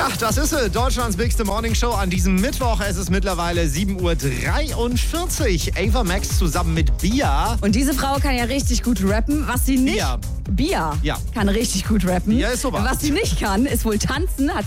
Ja, das ist sie. Deutschlands bigste Morningshow an diesem Mittwoch. Es ist mittlerweile 7:43 Uhr. Ava Max zusammen mit Bia. Und diese Frau kann ja richtig gut rappen. Was sie nicht... Bia. Bia Ja. kann richtig gut rappen. Bia ist super. Was sie nicht kann, ist wohl tanzen. Hat